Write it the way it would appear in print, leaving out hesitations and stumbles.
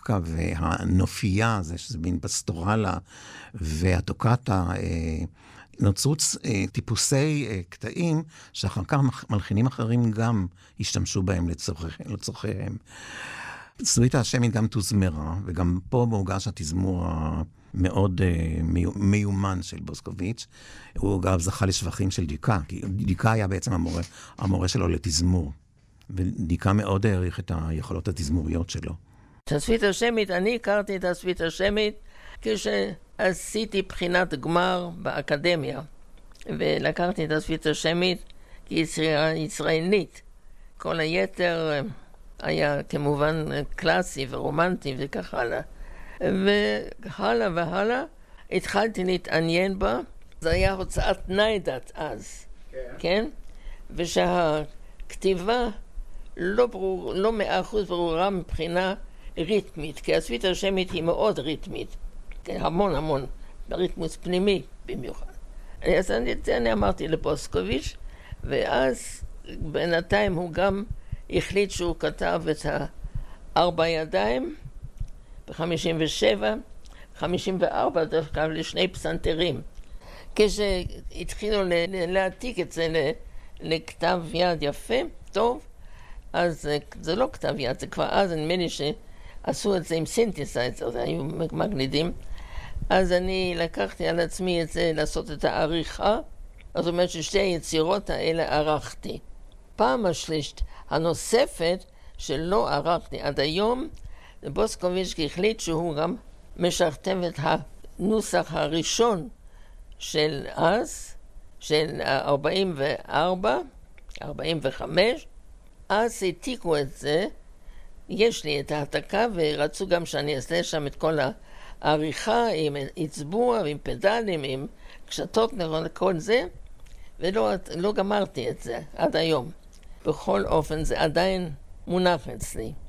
המוזיקה והנופייה, זה שזה מין פסטורלה והטוקטה, נוצרו טיפוסי קטעים שאחר כך מלחינים אחרים גם השתמשו בהם לצורכיהם. סוויטה השמית גם תוזמרה, וגם פה מורגש התזמור המאוד מיומן של בוסקוביץ'. הוא גם זכה לשבחים של דיקה, כי דיקה היה בעצם המורה שלו לתזמור, ודיקה מאוד העריך את היכולות התזמוריות שלו. את הסוויטה השמית, אני הכרתי את הסוויטה השמית כשעשיתי בחינת גמר באקדמיה, ולקחתי את הסוויטה השמית כיצירה ישראלית. כל היתר היה כמובן קלאסי ורומנטי וכך הלאה. והלאה והלאה התחלתי להתעניין בה. זה היה הוצאת ניידת אז, כן? ושהכתיבה לא 100% ברורה מבחינה ריתמית, כי הסוויטה השמית היא מאוד ריתמית, המון ריתמוס פנימי במיוחד. אז אני אמרתי לבוסקוביץ', ואז בינתיים הוא גם החליט שהוא כתב את 4 ידיים ב-57, 54 דווקא לשני פסנתרים. כשהתחילו להעתיק את זה לכתב יד יפה, טוב, אז זה לא כתב יד, זה כבר אז נדמה לי שעשו את זה עם סינתסייזר, זה היו מגנידים. אז אני לקחתי על עצמי את זה לעשות את העריכה, זאת אומרת ששתי היצירות האלה ערכתי. פעם השלישית הנוספת שלא ערכתי עד היום, בוסקוביץ' החליט שהוא גם משכתב את הנוסח הראשון של אז, של 44, 45, אז העתיקו את זה, יש לי את ההעתקה ורצו גם שאני אעשה שם את כל העריכה עם עצבוע, עם פדלים, עם קשתות, כל זה, ולא גמרתי את זה עד היום. בכל אופן זה עדיין מונח אצלי.